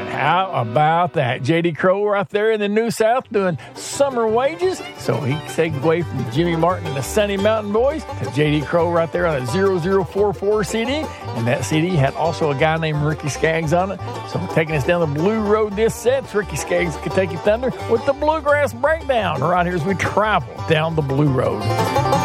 And how about that? J.D. Crowe right there in the New South doing Summer Wages. So he segued away from Jimmy Martin and the Sunny Mountain Boys to J.D. Crowe right there on a 0044 CD. And that CD had also a guy named Ricky Skaggs on it. So taking us down the Blue Road this set's Ricky Skaggs' Kentucky Thunder with the Bluegrass Breakdown right here as we travel down the Blue Road.